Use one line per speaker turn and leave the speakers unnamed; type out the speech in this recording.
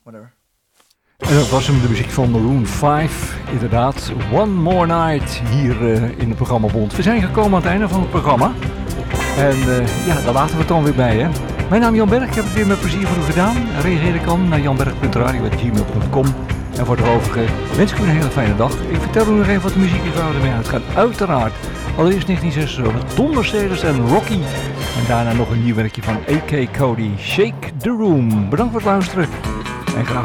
whatever.
En dat was hem, de muziek van Maroon 5. Inderdaad, One More Night hier in het programma Bond. We zijn gekomen aan het einde van het programma. En ja, daar laten we het dan weer bij, hè. Mijn naam is Jan Berg, ik heb het weer met plezier voor u gedaan. Reageer kan naar janberg.radio@gmail.com. En voor het overige wens ik u een hele fijne dag. Ik vertel u nog even wat de muziek is waar we ermee uitgaan. Uiteraard, allereerst 1976, Don Mercedes en Rocky. En daarna nog een nieuw werkje van A.K. Cody, Shake the Room. Bedankt voor het luisteren en graag